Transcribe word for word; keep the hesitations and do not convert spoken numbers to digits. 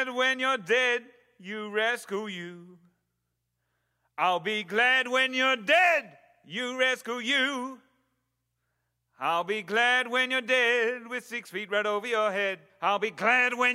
when you're dead, you rescue you. I'll be glad when you're dead, you rescue you. I'll be glad when you're dead with six feet right over your head. I'll be glad when